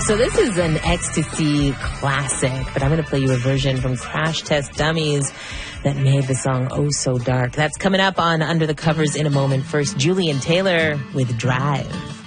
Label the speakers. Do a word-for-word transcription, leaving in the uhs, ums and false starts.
Speaker 1: So this is an ecstasy classic, but I'm going to play you a version from Crash Test Dummies that made the song oh so dark. That's coming up on Under the Covers in a moment. First, Julian Taylor with Drive.